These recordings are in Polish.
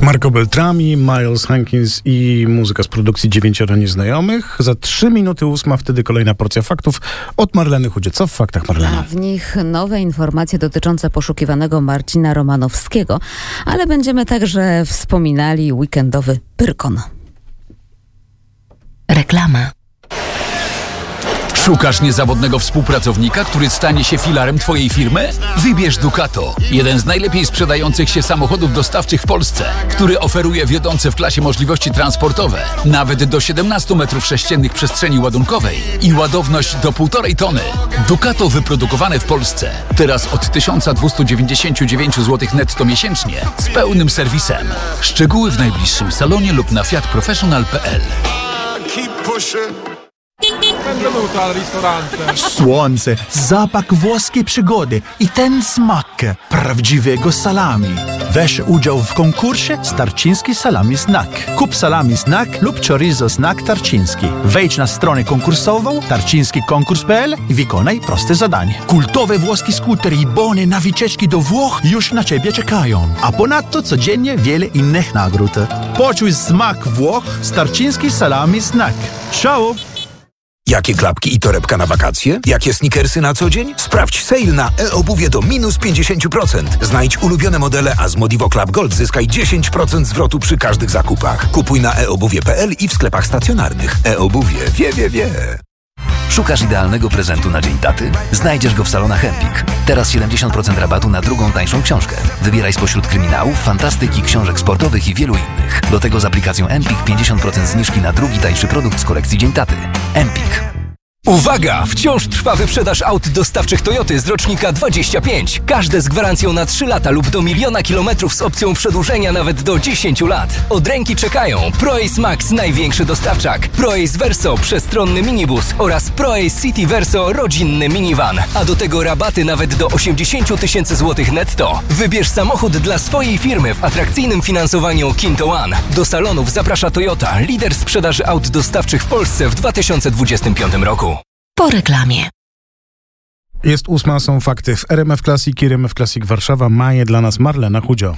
Marco Beltrami, Miles Hankins i muzyka z produkcji 9 Nieznajomych. Za 3 minuty 8, wtedy kolejna porcja faktów od Marleny Chudzie. Co w faktach, Marlena? A w nich nowe informacje dotyczące poszukiwanego Marcina Romanowskiego, ale będziemy także wspominali weekendowy Pyrkon. Reklama. Szukasz niezawodnego współpracownika, który stanie się filarem Twojej firmy? Wybierz Ducato, jeden z najlepiej sprzedających się samochodów dostawczych w Polsce, który oferuje wiodące w klasie możliwości transportowe, nawet do 17 m3 przestrzeni ładunkowej i ładowność do 1,5 tony. Ducato wyprodukowane w Polsce. Teraz od 1299 zł netto miesięcznie z pełnym serwisem. Szczegóły w najbliższym salonie lub na fiatprofessional.pl. Benvenuto al ristorante. Słońce, zapach włoskiej przygody i ten smak prawdziwego salami. Weź udział w konkursie Tarczyński Salami Snack. Kup salami snack lub chorizo snack tarczyński. Wejdź na stronę konkursową tarczyńskikonkurs.pl i wykonaj proste zadanie. Kultowe włoskie skutery i bony na wycieczki do Włoch już na Ciebie czekają. A ponadto codziennie wiele innych nagród. Poczuj smak Włoch z Tarczyński Salami Snack. Ciao! Jakie klapki i torebka na wakacje? Jakie sneakersy na co dzień? Sprawdź sale na e-obuwie do minus 50%. Znajdź ulubione modele, a z Modivo Club Gold zyskaj 10% zwrotu przy każdych zakupach. Kupuj na eobuwie.pl i w sklepach stacjonarnych. E-obuwie wie. Szukasz idealnego prezentu na Dzień Taty? Znajdziesz go w salonach Empik. Teraz 70% rabatu na drugą tańszą książkę. Wybieraj spośród kryminałów, fantastyki, książek sportowych i wielu innych. Do tego z aplikacją Empik 50% zniżki na drugi tańszy produkt z kolekcji Dzień Taty. Empik. Uwaga! Wciąż trwa wyprzedaż aut dostawczych Toyoty z rocznika 25. Każde z gwarancją na 3 lata lub do 1 000 000 kilometrów z opcją przedłużenia nawet do 10 lat. Od ręki czekają ProAce Max, największy dostawczak, ProAce Verso, przestronny minibus oraz ProAce City Verso, rodzinny minivan. A do tego rabaty nawet do 80 000 złotych netto. Wybierz samochód dla swojej firmy w atrakcyjnym finansowaniu Kinto One. Do salonów zaprasza Toyota, lider sprzedaży aut dostawczych w Polsce w 2025 roku. Po reklamie. Jest 8, są fakty w RMF Classic i RMF Classic Warszawa. Ma je dla nas Marlena Chudzio.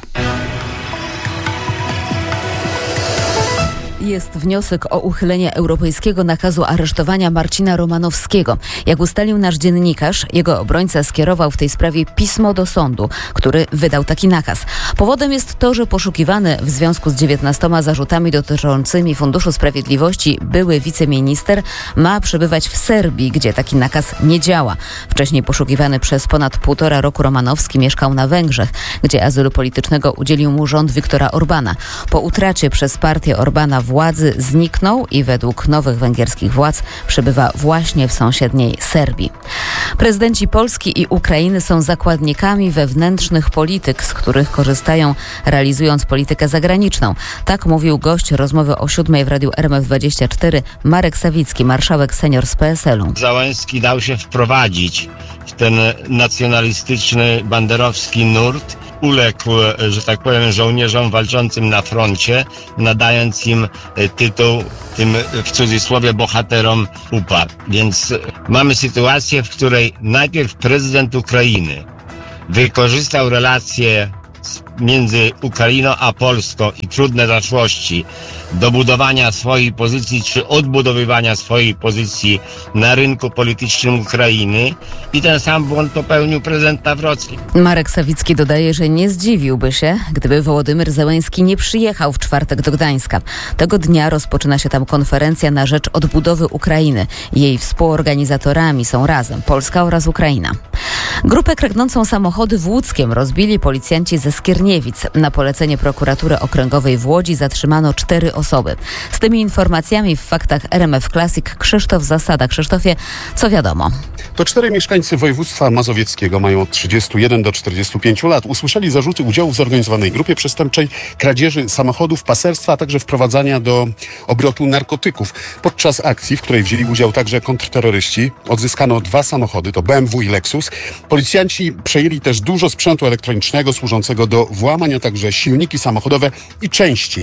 Jest wniosek o uchylenie europejskiego nakazu aresztowania Marcina Romanowskiego. Jak ustalił nasz dziennikarz, jego obrońca skierował w tej sprawie pismo do sądu, który wydał taki nakaz. Powodem jest to, że poszukiwany w związku z 19 zarzutami dotyczącymi Funduszu Sprawiedliwości były wiceminister ma przebywać w Serbii, gdzie taki nakaz nie działa. Wcześniej poszukiwany przez ponad 1,5 roku Romanowski mieszkał na Węgrzech, gdzie azylu politycznego udzielił mu rząd Viktora Orbana. Po utracie przez partię Orbana władzy zniknął i według nowych węgierskich władz przebywa właśnie w sąsiedniej Serbii. Prezydenci Polski i Ukrainy są zakładnikami wewnętrznych polityk, z których korzystają, realizując politykę zagraniczną. Tak mówił gość rozmowy o 7 w radiu RMF24 Marek Sawicki, marszałek senior z PSL-u. Załęski dał się wprowadzić w ten nacjonalistyczny, banderowski nurt. Uległ, że tak powiem, żołnierzom walczącym na froncie, nadając im tytuł, tym w cudzysłowie bohaterom upadł. Więc mamy sytuację, w której najpierw prezydent Ukrainy wykorzystał relacje między Ukrainą a Polską i trudne zaszłości do budowania swojej pozycji czy odbudowywania swojej pozycji na rynku politycznym Ukrainy i ten sam błąd popełnił prezydent Nawrocki. Marek Sawicki dodaje, że nie zdziwiłby się, gdyby Wołodymyr Zełenski nie przyjechał w czwartek do Gdańska. Tego dnia rozpoczyna się tam konferencja na rzecz odbudowy Ukrainy. Jej współorganizatorami są razem Polska oraz Ukraina. Grupę kradnącą samochody w Łódzkiem rozbili policjanci ze Skierniewic. Na polecenie prokuratury okręgowej w Łodzi zatrzymano 4 osoby. Z tymi informacjami w faktach RMF Classic Krzysztof Zasada. Krzysztofie, co wiadomo? To 4 mieszkańcy województwa mazowieckiego, mają od 31 do 45 lat. Usłyszeli zarzuty udziału w zorganizowanej grupie przestępczej, kradzieży samochodów, paserstwa, a także wprowadzania do obrotu narkotyków. Podczas akcji, w której wzięli udział także kontrterroryści, odzyskano 2 samochody, to BMW i Lexus. Policjanci przejęli też dużo sprzętu elektronicznego służącego do włamań, a także silniki samochodowe i części.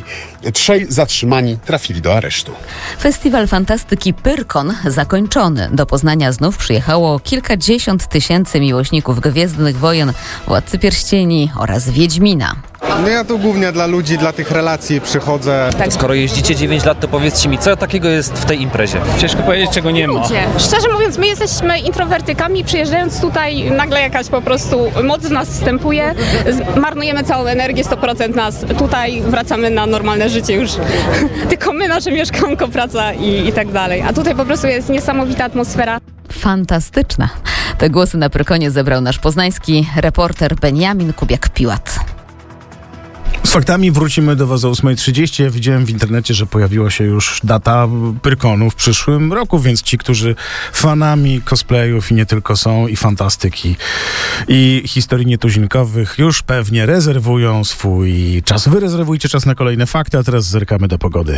3 zatrzymani trafili do aresztu. Festiwal fantastyki Pyrkon zakończony. Do Poznania znów przyjechało kilkadziesiąt tysięcy miłośników Gwiezdnych Wojen, Władcy Pierścieni oraz Wiedźmina. No ja tu głównie dla ludzi, dla tych relacji przychodzę. Skoro jeździcie 9 lat, to powiedzcie mi, co takiego jest w tej imprezie? Ciężko powiedzieć, czego nie ma. Szczerze mówiąc, my jesteśmy introwertykami, przyjeżdżając tutaj nagle jakaś po prostu moc w nas wstępuje, marnujemy całą energię, 100% nas tutaj, wracamy na normalne życie już. Tylko my, nasze mieszkanko, praca i tak dalej. A tutaj po prostu jest niesamowita atmosfera. Fantastyczna. Te głosy na Prykonie zebrał nasz poznański reporter Beniamin Kubiak-Piłat. Z faktami wrócimy do was o 8:30. Ja widziałem w internecie, że pojawiła się już data Prykonu w przyszłym roku, więc ci, którzy fanami cosplayów i nie tylko są, i fantastyki, i historii nietuzinkowych, już pewnie rezerwują swój czas. Wy rezerwujcie czas na kolejne fakty, a teraz zerkamy do pogody.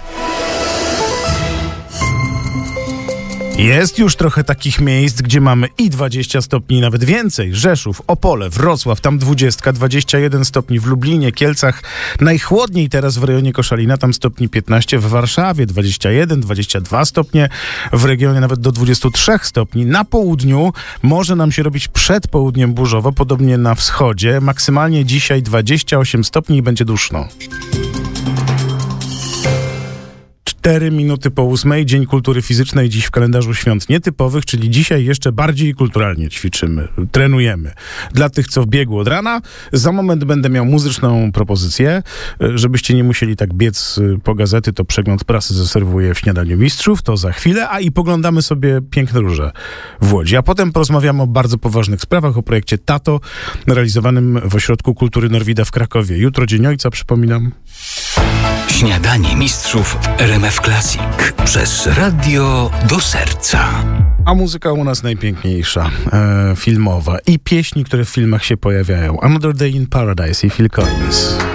Jest już trochę takich miejsc, gdzie mamy i 20 stopni, nawet więcej. Rzeszów, Opole, Wrocław, tam 20, 21 stopni w Lublinie, Kielcach. Najchłodniej teraz w rejonie Koszalina, tam stopni 15, w Warszawie 21, 22 stopnie, w regionie nawet do 23 stopni. Na południu może nam się robić przed południem burzowo, podobnie na wschodzie. Maksymalnie dzisiaj 28 stopni i będzie duszno. 4 minuty po 8, Dzień Kultury Fizycznej, dziś w kalendarzu świąt nietypowych, czyli dzisiaj jeszcze bardziej kulturalnie ćwiczymy, trenujemy. Dla tych, co w biegu od rana, za moment będę miał muzyczną propozycję, żebyście nie musieli tak biec po gazety, to przegląd prasy zaserwuję w Śniadaniu Mistrzów, to za chwilę, a i poglądamy sobie Piękne Róże w Łodzi, a potem porozmawiamy o bardzo poważnych sprawach, o projekcie Tato, realizowanym w Ośrodku Kultury Norwida w Krakowie. Jutro Dzień Ojca, przypominam. Śniadanie Mistrzów RMF Classic przez radio do serca. A muzyka u nas najpiękniejsza, filmowa i pieśni, które w filmach się pojawiają. Another Day in Paradise i Phil Collins.